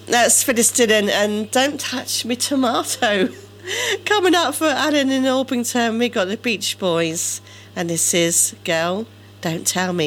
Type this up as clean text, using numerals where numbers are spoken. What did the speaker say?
That's Phyllis Dillon and Don't Touch Me Tomato. Coming up for Alan in Orpington, we got the Beach Boys. And this is Girl, Don't Tell Me.